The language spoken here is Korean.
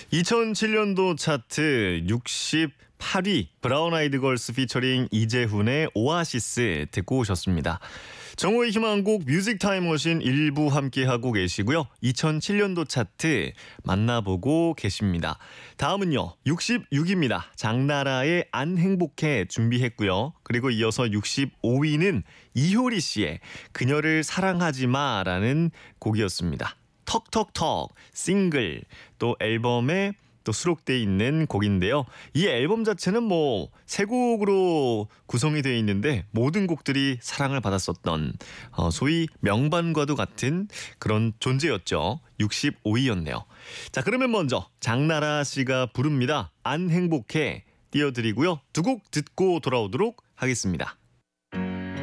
2007년도 차트 68위 브라운 아이드 걸스 피처링 이재훈의 오아시스 듣고 오셨습니다. 정호의 희망곡 뮤직 타임머신 일부 함께하고 계시고요. 2007년도 차트 만나보고 계십니다. 다음은요. 66위입니다. 장나라의 안 행복해 준비했고요. 그리고 이어서 65위는 이효리 씨의 그녀를 사랑하지 마라는 곡이었습니다. 턱턱턱 싱글 또 앨범에 또 수록되어 있는 곡인데요. 이 앨범 자체는 뭐 세 곡으로 구성이 되어 있는데 모든 곡들이 사랑을 받았었던 소위 명반과도 같은 그런 존재였죠. 65위였네요. 자, 그러면 먼저 장나라 씨가 부릅니다. 안 행복해 띄워드리고요. 두 곡 듣고 돌아오도록 하겠습니다.